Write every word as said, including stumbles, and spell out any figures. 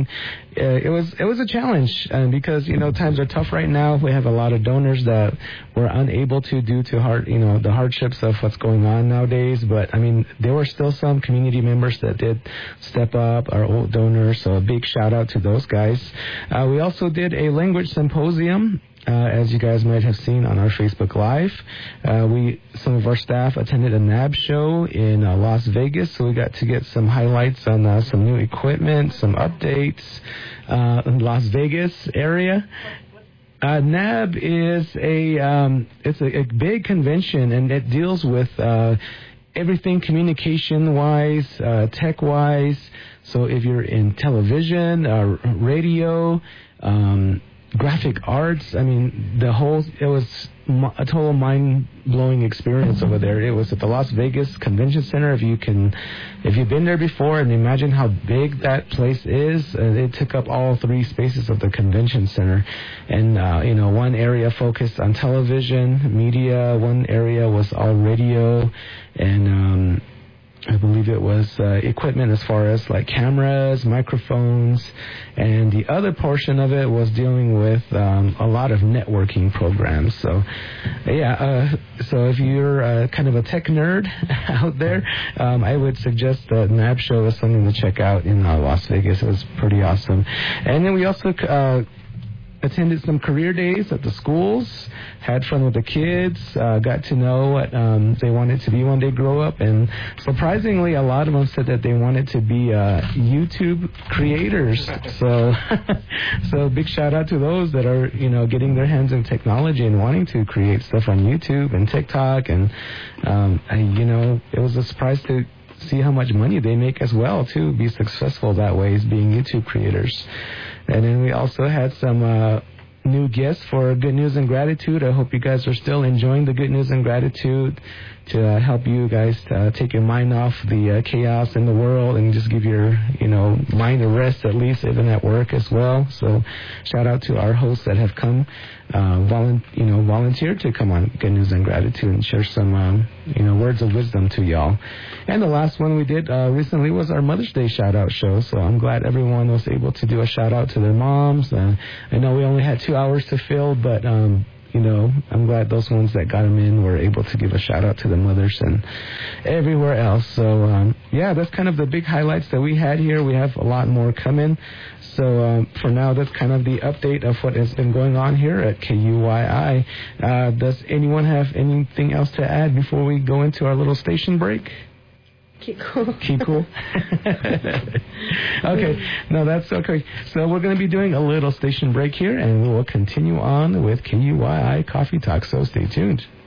mean, uh, it was it was a challenge uh, because, you know, times are tough right now. We have a lot of donors that were unable to due to hard, you know, the hardships of what's going on nowadays. But, I mean, there were still some community members that did step up, our old donors, so a big shout out to those guys. Uh, we also did a language symposium. Uh, as you guys might have seen on our Facebook Live, uh, we some of our staff attended a N A B show in uh, Las Vegas, so we got to get some highlights on uh, some new equipment, some updates uh, in Las Vegas area. Uh, N A B is a um, it's a, a big convention, and it deals with uh, everything communication-wise, uh, tech-wise. So if you're in television, uh, radio, um, graphic arts, I mean, the whole, it was a total mind-blowing experience over there. It was at the Las Vegas Convention Center. If you can, if you've been there before and imagine how big that place is, uh, it took up all three spaces of the convention center. And, uh, you know, one area focused on television, media, one area was all radio, and, um, I believe it was uh, equipment as far as like cameras, microphones, and the other portion of it was dealing with um, a lot of networking programs. So, yeah, uh, so if you're uh, kind of a tech nerd out there, um, I would suggest the N A B show is something to check out in uh, Las Vegas. It was pretty awesome. And then we also uh, attended some career days at the schools, had fun with the kids, uh, got to know what um, they wanted to be when they grow up, and surprisingly, a lot of them said that they wanted to be uh, YouTube creators. So, so big shout out to those that are, you know, getting their hands in technology and wanting to create stuff on YouTube and TikTok, and um, I, you know, it was a surprise to see how much money they make as well, too, be successful that way as being YouTube creators. And then we also had some uh, new guests for Good News and Gratitude. I hope you guys are still enjoying the Good News and Gratitude to uh, help you guys uh, take your mind off the uh, chaos in the world and just give your, you know, mind a rest, at least even at work as well. So shout out to our hosts that have come, uh, volu- you know, volunteered to come on Good News and Gratitude and share some, um, you know, words of wisdom to y'all. And the last one we did uh, recently was our Mother's Day shout-out show. So I'm glad everyone was able to do a shout-out to their moms. Uh, I know we only had two hours to fill, but um, you know, I'm glad those ones that got them in were able to give a shout out to the mothers and everywhere else. So, um, yeah, that's kind of the big highlights that we had here. We have a lot more coming. So, um, for now, that's kind of the update of what has been going on here at K U Y I. Uh, does anyone have anything else to add before we go into our little station break? Keep cool. Keep cool. Okay. No, that's okay. So we're going to be doing a little station break here, and we will continue on with K U Y I Coffee Talk. So stay tuned.